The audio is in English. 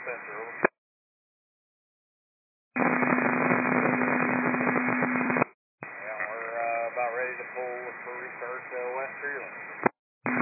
Spencer, over. Yeah, we're about ready to pull for restart West Freeland.